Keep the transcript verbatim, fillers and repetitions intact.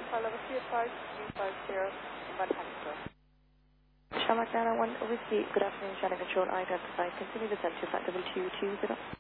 Alpha level three five three five zero, one Hunter. Shamrock nine one Whiskey, good afternoon, Shannon Control, identify, continue descent to flight double two two zero.